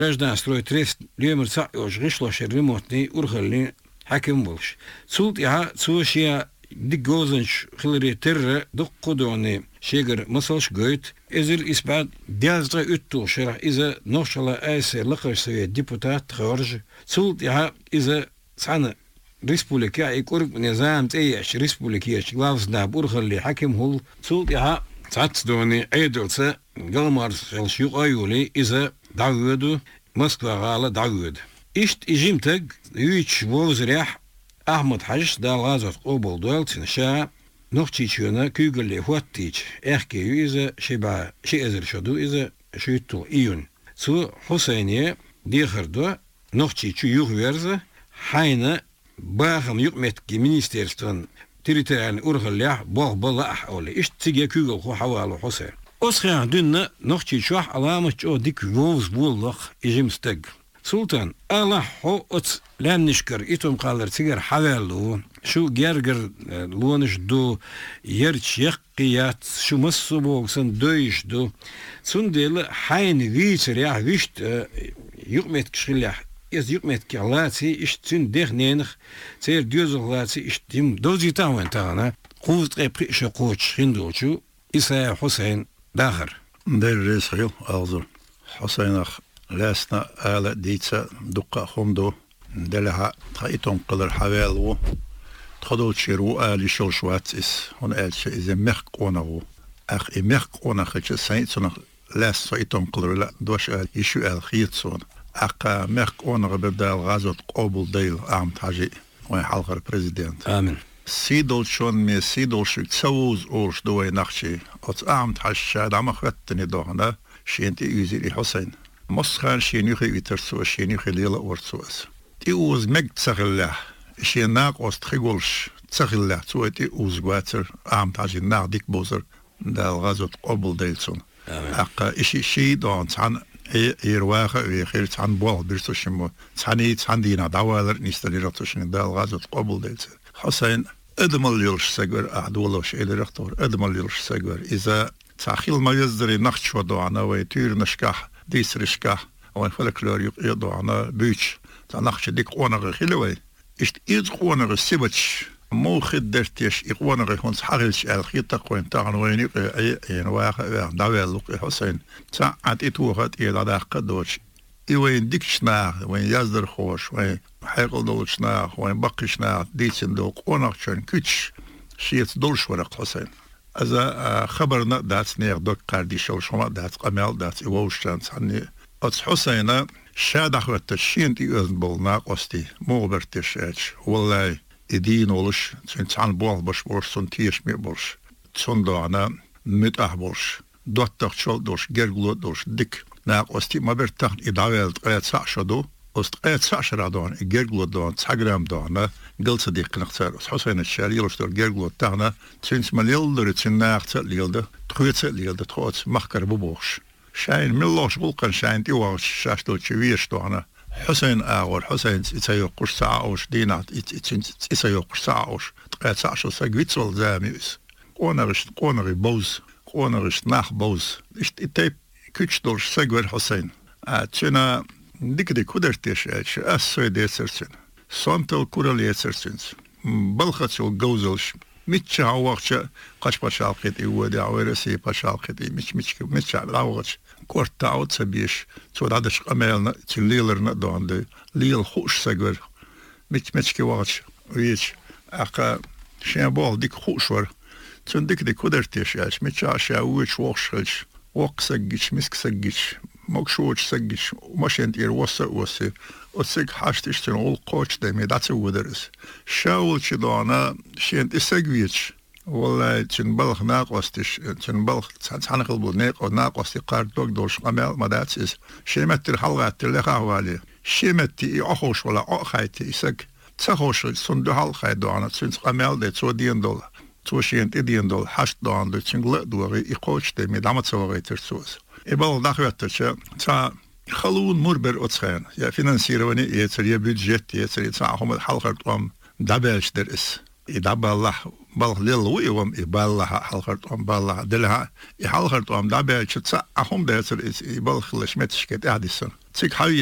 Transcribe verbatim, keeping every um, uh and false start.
Рождан строит трест лемер цак ош гишлош ремонтный урхални حكم بولش سولت يا سوشيا دي جوزنش خلري تر دقودوني شيغر مسلش جوت ازل اسباد ديازغا اتو شرح اذا نوشلا ايسي لقرسي ديبوتات خارج سولت يا اذا سنه ريسبوليكا يقرب نظام تيش ريسبوليكيا شغلافز نابور خلي حكم هول سولت يا سات دوني ايدلسا قلمار شيوق ايولي اذا دعودو موسكوا غالا دعود اشت اجيمتك يوش ووزريح احمد حجش دا غازت قبول دولتين شا نوختيشونا كيغلي فواتيش احكي اذا شبا شي ازر شدو اذا شيتو ايون سو حسيني ديخردو نوختيشو يوغويرز حين باخم يقمتكي منيستيرستون تريتريان اورغليح بوغ بلاح اولي اشت تيجي كيغل خو حوالو حسين اسخيان دون نوختيشو علامة جو ديك ووز بولخ اجيمستق سلطان الله هو ات لان نشكر اتم قالر تيجر حوالو شو جرجر لونش دو يرش يقيات شو مصبوغ سن دويش دو سندل حين ويتر يا ويشت يقمت كشليح از يقمت كلاتي اشتن ديخ نينخ سير دوزغلاتي اشتم دوزي تاوان تانا قوت قيب شو قوتش خندوشو إسا حسين داخر دير ريسيل أغزر حسين أخ لاسنا آلة ديتسا دقا خمدو دلها تخيطهم قدر حوالو تخدو تشيرو آلي شلشوات إس هون آلشا إذا مخ قونغو أخ إي مخ قونغ خيتش سايتسون لاس تخيطهم قدر لا دوش آل يشو آل خيطسون أخ مخ قونغ ببدا الغازوت قوبل ديل عام تاجي وين حلقة البريزيدنت آمين سيدول شون مي سيدول شو تسوز أولش دوي نخشي أت عام تحشا دعم خواتني دوغنا شينتي يزيري حسين مصخان شينيخي يترسو شينيخي ليلا ورسوس تي اوز مج تسغله شيناق استخيغولش تسغله توتي اوز غواتر عام تاجي نارديك بوزر دا غازوت قبل ديلسون اق اشي شي دون تان يرواخه ويخير تان بول بيرسو شمو تاني تان دينا داوالر نيستريراتوشن دا غازوت قبل ديلسون حسين ادمل يلش سغور اعدولوش الى رختور ادمل يلش سغور اذا تاخيل ما يزري نخش ودوانا ويتير نشكح ديس رشكح وين فلكلور يضعنا بيتش تنخش ديك قونغ خلوي اشت ايد قونغ سيبتش مو خدرتيش قونغ هونس حرلش الخيطه قوين تاعن وين اي ان واخ داويل حسين تا ات اتوغت الى داق دوش اي وين ديكشنا وين يزدر خوش وين حيقل دولشنا وين بقشنا ديتن دو قونغ شن كيتش شيت دولش ورق حسين إذا خبرنا دات نير دوك قاردي شول شما دات قمال دات إيوشتان تعني أتس حسينا شادخ واتشين تي أذن بولنا قستي موبرتش إيش والله إدين ولش تنتعن بول بش بورش سنتيش مي بورش تسندعنا متأه بورش دوت تخشل دوش جرغلو دوش ديك ناقستي ما برتاح إدعوال تقيت سعشدو استقيت سعشر دون جرغلو دون تسعجرام دون قلت صديق نختار حسين الشاري يلشتر جرغلو تاعنا تسنس مليل در تسناخت ليلده تخوت ليلده تخوت مخكر ببوش شاين ملوش بلقن شاين تيواش شاشتو تشويش تاعنا حسين اول حسين تسيو قش ساعوش دينات تسيو قش ساعوش تقيت سعشو ساغويتسول زاميس قونرش قونري بوز قونرش ناخ بوز اشت تيب كوتش دولش ساغور حسين اتشنا ديك ديك كودرتيش اش اسوي ديسرسن سونتل كوراليسرسنس بلخاتشو جوزلش ميتش عوقش قاش باشالقيت ايودي عويرسي باشالقيت ميتش ميتش ميتش عوقش كورت عود سبيش تو دادش قمالنا تليلرنا دوندي ليل خوش ساغور ميتش ميتش كي وقش ويش اقا شين بول ديك خوشور تون ديك ديك كودرتيش اش ميتش عشا ويش وقشلش وقسجش مسكسجش مكشوش سجش وماشين تير وصا وصا وسج حاشتش تنقول قوش دمي داتس ودرس شاول شدانا شين تسجويش والله تنبلغ ناقوستش تنبلغ تنقل بناق وناقوستي قاردوك دولش قمال ما داتس شيمتر حلقات اللي حوالي شيمتي أخوش ولا أخايتي يسج تخوش صندوق حلقة دانا تنس قمال ده تو دين دول تو شين تدين دول حشت دان ده تنقل دوري يقوش دمي دامت سوغي ترسوس إبال دخواتش تا خلون مربر أتخان يا فينانسيروني يتر يا بودجت يتر يتسعهم الحلقة قام دبلش درس يدبر الله بل للوي وم يبالها حلقت أم بالها دلها يحلقت أم دابا شتسا أهم ده يصير يبالخ لشمتش كده عادي سن تيك حي